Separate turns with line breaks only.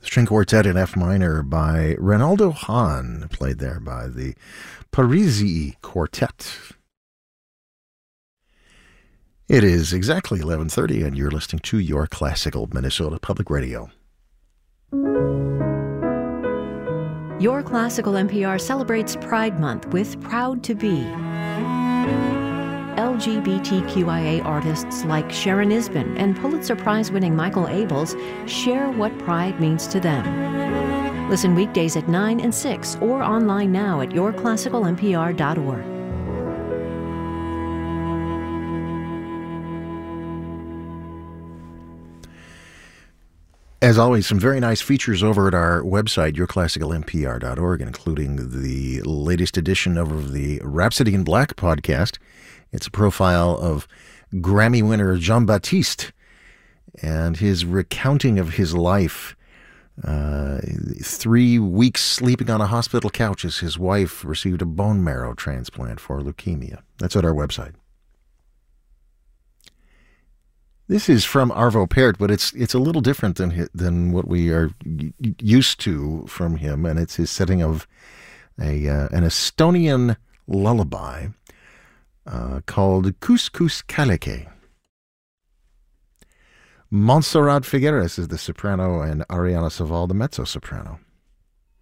String Quartet in F minor by Reynaldo Hahn, played there by the Parisi Quartet. It is exactly 11:30, and you're listening to Your Classical Minnesota Public Radio.
Your Classical NPR celebrates Pride Month with Proud to Be. LGBTQIA artists like Sharon Isbin and Pulitzer Prize-winning Michael Abels share what pride means to them. Listen weekdays at 9 and 6 or online now at yourclassicalnpr.org.
As always, some very nice features over at our website, yourclassicalnpr.org, including the latest edition of the Rhapsody in Black podcast. It's a profile of Grammy winner Jean-Baptiste and his recounting of his life. 3 weeks sleeping on a hospital couch as his wife received a bone marrow transplant for leukemia. That's at our website. This is from Arvo Pärt, but it's a little different than what we are used to from him, and it's his setting of an Estonian lullaby called Couscous Kaleke. Montserrat Figueres is the soprano and Ariana Saval the mezzo-soprano.